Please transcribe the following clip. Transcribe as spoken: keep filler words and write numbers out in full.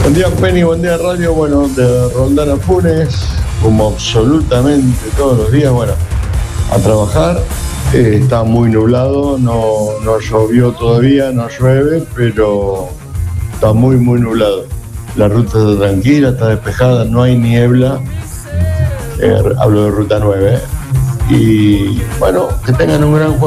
Buen día, Penny, buen día, Radio. Bueno, de Roldán a Funes, como absolutamente todos los días, bueno, a trabajar. Eh, está muy nublado, no, no llovió todavía, no llueve, pero está muy, muy nublado. La ruta está tranquila, está despejada, no hay niebla. Eh, hablo de ruta nueve. ¿eh? Y bueno, que tengan un gran jueves.